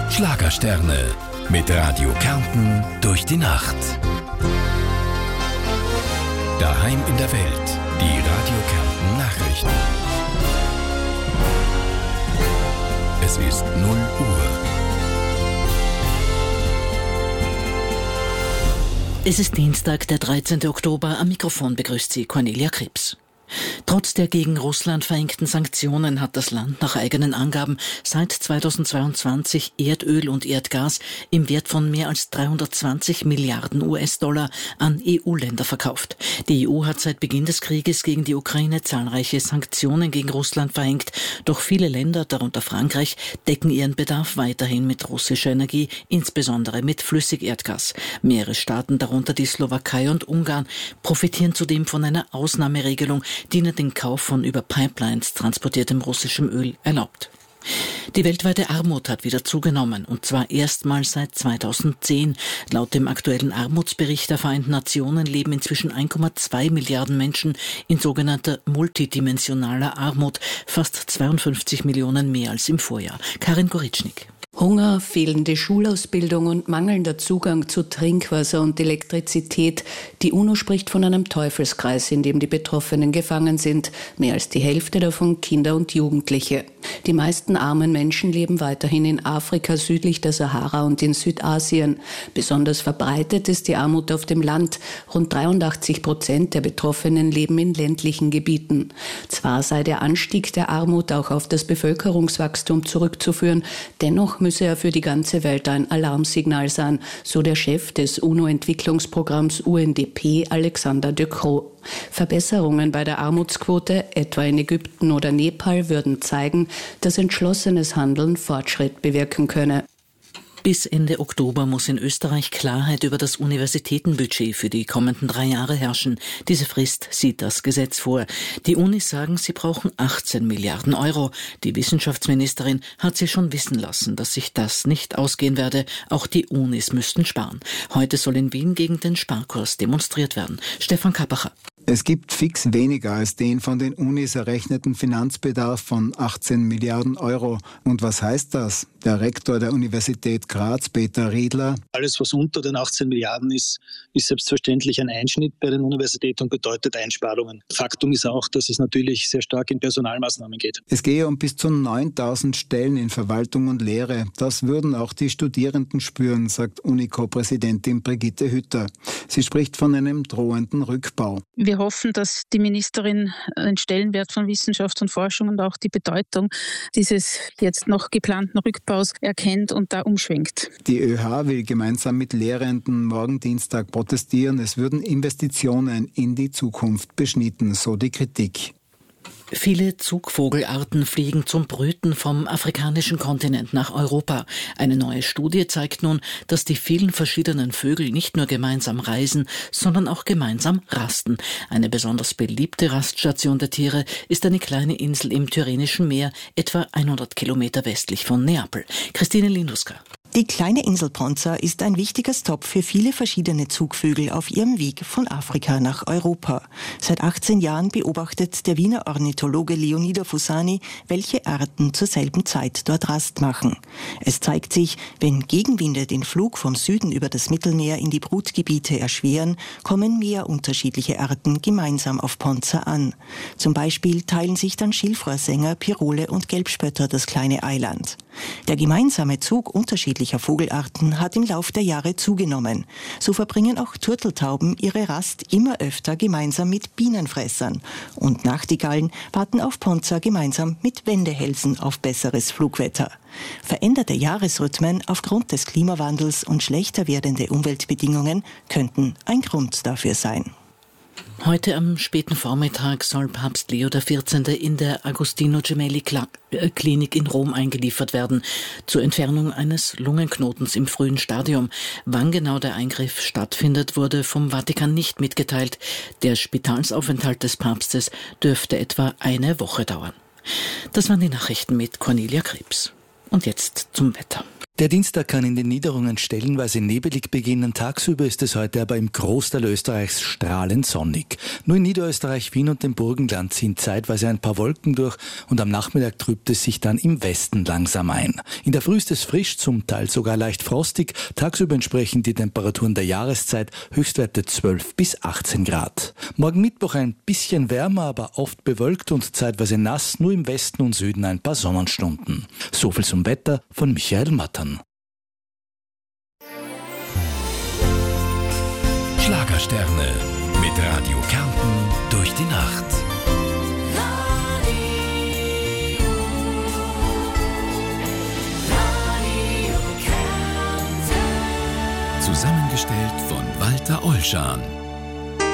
Schlagersterne mit Radio Kärnten durch die Nacht. Daheim in der Welt, die Radio Kärnten Nachrichten. Es ist 0 Uhr. Es ist Dienstag, der 13. Oktober. Am Mikrofon begrüßt Sie Cornelia Krebs. Trotz der gegen Russland verhängten Sanktionen hat das Land nach eigenen Angaben seit 2022 Erdöl und Erdgas im Wert von mehr als 320 Milliarden US-Dollar an EU-Länder verkauft. Die EU hat seit Beginn des Krieges gegen die Ukraine zahlreiche Sanktionen gegen Russland verhängt. Doch viele Länder, darunter Frankreich, decken ihren Bedarf weiterhin mit russischer Energie, insbesondere mit Flüssigerdgas. Mehrere Staaten, darunter die Slowakei und Ungarn, profitieren zudem von einer Ausnahmeregelung, die ihnen den Kauf von über Pipelines transportiertem russischem Öl erlaubt. Die weltweite Armut hat wieder zugenommen, und zwar erstmals seit 2010. Laut dem aktuellen Armutsbericht der Vereinten Nationen leben inzwischen 1,2 Milliarden Menschen in sogenannter multidimensionaler Armut, fast 52 Millionen mehr als im Vorjahr. Karin Goritschnik. Hunger, fehlende Schulausbildung und mangelnder Zugang zu Trinkwasser und Elektrizität. Die UNO spricht von einem Teufelskreis, in dem die Betroffenen gefangen sind. Mehr als die Hälfte davon Kinder und Jugendliche. Die meisten armen Menschen leben weiterhin in Afrika, südlich der Sahara und in Südasien. Besonders verbreitet ist die Armut auf dem Land. Rund 83% der Betroffenen leben in ländlichen Gebieten. Zwar sei der Anstieg der Armut auch auf das Bevölkerungswachstum zurückzuführen, dennoch müsse er für die ganze Welt ein Alarmsignal sein, so der Chef des UNO-Entwicklungsprogramms UNDP, Alexander De Croo. Verbesserungen bei der Armutsquote, etwa in Ägypten oder Nepal, würden zeigen, dass entschlossenes Handeln Fortschritt bewirken könne. Bis Ende Oktober muss in Österreich Klarheit über das Universitätenbudget für die kommenden 3 Jahre herrschen. Diese Frist sieht das Gesetz vor. Die Unis sagen, sie brauchen 18 Milliarden Euro. Die Wissenschaftsministerin hat sie schon wissen lassen, dass sich das nicht ausgehen werde. Auch die Unis müssten sparen. Heute soll in Wien gegen den Sparkurs demonstriert werden. Stefan Kappacher. Es gibt fix weniger als den von den Unis errechneten Finanzbedarf von 18 Milliarden Euro. Und was heißt das? Der Rektor der Universität Graz, Peter Riedler. Alles, was unter den 18 Milliarden ist selbstverständlich ein Einschnitt bei den Universitäten und bedeutet Einsparungen. Faktum ist auch, dass es natürlich sehr stark in Personalmaßnahmen geht. Es gehe um bis zu 9.000 Stellen in Verwaltung und Lehre. Das würden auch die Studierenden spüren, sagt UNICO-Präsidentin Brigitte Hütter. Sie spricht von einem drohenden Rückbau. Wir hoffen, dass die Ministerin den Stellenwert von Wissenschaft und Forschung und auch die Bedeutung dieses jetzt noch geplanten Rückbaus erkennt und da umschwenkt. Die ÖH will gemeinsam mit Lehrenden morgen Dienstag protestieren. Es würden Investitionen in die Zukunft beschnitten, so die Kritik. Viele Zugvogelarten fliegen zum Brüten vom afrikanischen Kontinent nach Europa. Eine neue Studie zeigt nun, dass die vielen verschiedenen Vögel nicht nur gemeinsam reisen, sondern auch gemeinsam rasten. Eine besonders beliebte Raststation der Tiere ist eine kleine Insel im Tyrrhenischen Meer, etwa 100 Kilometer westlich von Neapel. Christine Linduska. Die kleine Insel Ponza ist ein wichtiger Stopp für viele verschiedene Zugvögel auf ihrem Weg von Afrika nach Europa. Seit 18 Jahren beobachtet der Wiener Ornithologe Leonida Fusani, welche Arten zur selben Zeit dort Rast machen. Es zeigt sich, wenn Gegenwinde den Flug vom Süden über das Mittelmeer in die Brutgebiete erschweren, kommen mehr unterschiedliche Arten gemeinsam auf Ponza an. Zum Beispiel teilen sich dann Schilfrohrsänger, Pirole und Gelbspötter das kleine Eiland. Der gemeinsame Zug unterschiedlicher Vogelarten hat im Lauf der Jahre zugenommen. So verbringen auch Turteltauben ihre Rast immer öfter gemeinsam mit Bienenfressern. Und Nachtigallen warten auf Ponza gemeinsam mit Wendehälsen auf besseres Flugwetter. Veränderte Jahresrhythmen aufgrund des Klimawandels und schlechter werdende Umweltbedingungen könnten ein Grund dafür sein. Heute am späten Vormittag soll Papst Leo XIV. In der Agostino Gemelli Klinik in Rom eingeliefert werden, zur Entfernung eines Lungenknotens im frühen Stadium. Wann genau der Eingriff stattfindet, wurde vom Vatikan nicht mitgeteilt. Der Spitalsaufenthalt des Papstes dürfte etwa eine Woche dauern. Das waren die Nachrichten mit Cornelia Krebs. Und jetzt zum Wetter. Der Dienstag kann in den Niederungen stellenweise nebelig beginnen. Tagsüber ist es heute aber im Großteil Österreichs strahlend sonnig. Nur in Niederösterreich, Wien und dem Burgenland ziehen zeitweise ein paar Wolken durch und am Nachmittag trübt es sich dann im Westen langsam ein. In der Früh ist es frisch, zum Teil sogar leicht frostig. Tagsüber entsprechen die Temperaturen der Jahreszeit, Höchstwerte 12 bis 18 Grad. Morgen Mittwoch ein bisschen wärmer, aber oft bewölkt und zeitweise nass, nur im Westen und Süden ein paar Sonnenstunden. So viel zum Wetter von Michael Mattern. Schlagersterne mit Radio Kärnten durch die Nacht. Radio Kärnten. Zusammengestellt von Walter Ollschan.